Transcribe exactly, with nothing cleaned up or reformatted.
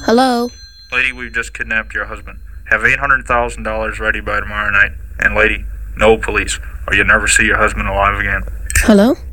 Hello? Lady, we've just kidnapped your husband. Have eight hundred thousand dollars ready by tomorrow night. And lady, no police, or you'll never see your husband alive again. Hello?